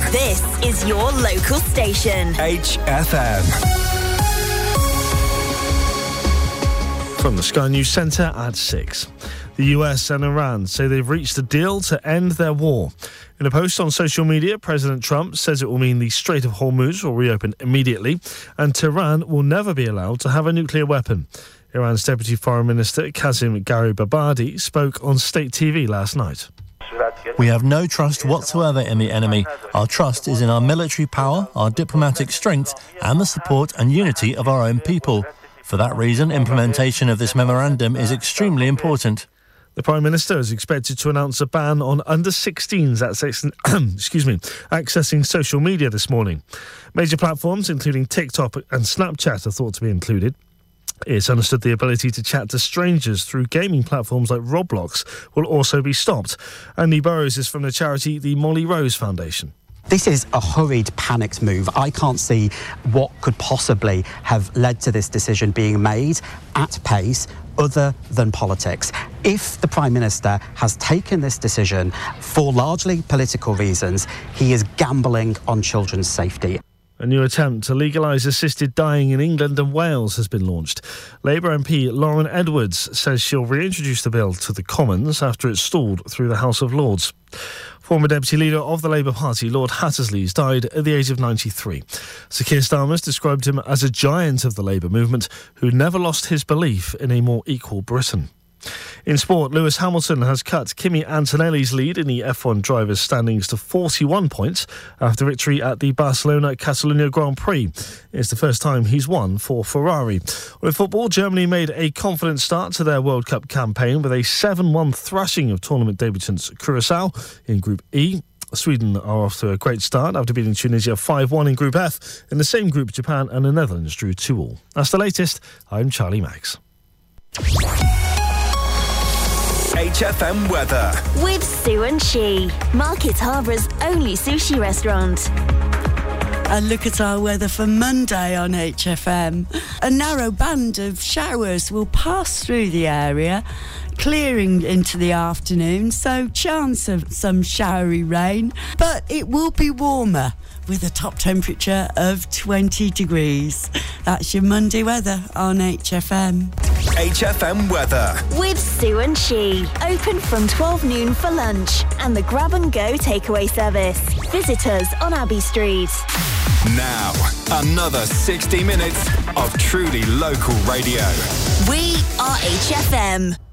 This is your local station. HFM. From the Sky News Centre at 6. The US and Iran say they've reached a deal to end their war. In a post on social media, President Trump says it will mean the Strait of Hormuz will reopen immediately and Tehran will never be allowed to have a nuclear weapon. Iran's Deputy Foreign Minister Kazim Garibabadi spoke on state TV last night. We have no trust whatsoever in the enemy. Our trust is in our military power, our diplomatic strength and the support and unity of our own people. For that reason, implementation of this memorandum is extremely important. The Prime Minister is expected to announce a ban on under-16s accessing social media this morning. Major platforms, including TikTok and Snapchat, are thought to be included. It's understood the ability to chat to strangers through gaming platforms like Roblox will also be stopped. Andy Burrows is from the charity the Molly Rose Foundation. This is a hurried, panicked move. I can't see what could possibly have led to this decision being made at pace other than politics. If the Prime Minister has taken this decision for largely political reasons, he is gambling on children's safety. A new attempt to legalise assisted dying in England and Wales has been launched. Labour MP Lauren Edwards says she'll reintroduce the bill to the Commons after it stalled through the House of Lords. Former Deputy Leader of the Labour Party, Lord Hattersley's died at the age of 93. Sir Keir Starmer's described him as a giant of the Labour movement who never lost his belief in a more equal Britain. In sport, Lewis Hamilton has cut Kimi Antonelli's lead in the F1 drivers' standings to 41 points after victory at the Barcelona-Catalunya Grand Prix. It's the first time he's won for Ferrari. Well, in football, Germany made a confident start to their World Cup campaign with a 7-1 thrashing of tournament debutants Curaçao in Group E. Sweden are off to a great start after beating Tunisia 5-1 in Group F. In the same group, Japan and the Netherlands drew 2-2. That's the latest. I'm Charlie Max. HFM weather. With Sue and She, Market Harbour's only sushi restaurant. And look at our weather for Monday on HFM. A narrow band of showers will pass through the area, clearing into the afternoon, so chance of some showery rain, but it will be warmer with a top temperature of 20 degrees. That's your Monday weather on HFM. HFM weather. With Sue and She, open from 12 noon for lunch and the grab and go takeaway service. Visit us on Abbey Street. Now, another 60 minutes of truly local radio. We are HFM.